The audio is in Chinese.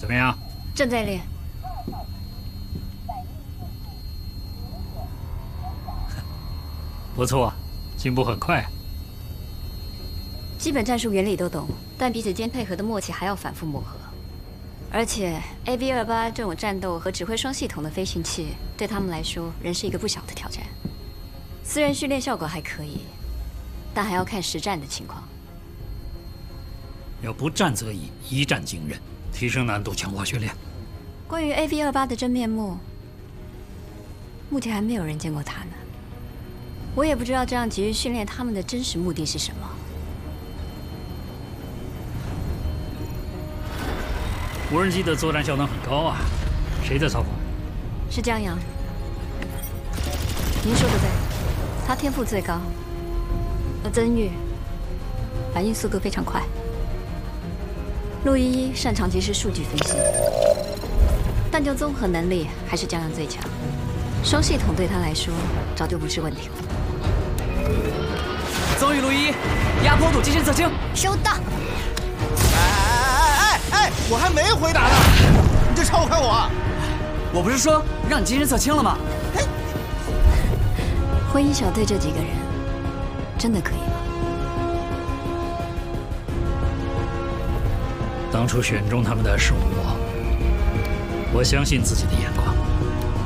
怎么样？ 正在练。 不错，进步很快。 基本战术原理都懂，但彼此间配合的默契还要反复磨合。而且 AV-28这种战斗和指挥双系统的飞行器，对他们来说仍是一个不小的挑战。私人训练效果还可以，但还要看实战的情况。 要不战则已，一战惊人，提升难度，强化训练。 关于 AV-28的真面目，目前还没有人见过它呢。我也不知道这样急于训练他们的真实目的是什么。 无人机的作战效能很高啊，谁在操控？ 是江阳。您说的对，他天赋最高，而曾玉反应速度非常快。陆依依擅长即时数据分析，但就综合能力还是江阳最强。双系统对他来说早就不是问题了。 曾玉、陆一，压坡度机身侧倾， 收到。 哎，我还没回答呢，你就超开我！ 我不是说让你机身侧倾了吗？ 婚姻小队这几个人，真的可以吗？ 当初选中他们的是我相信自己的眼光。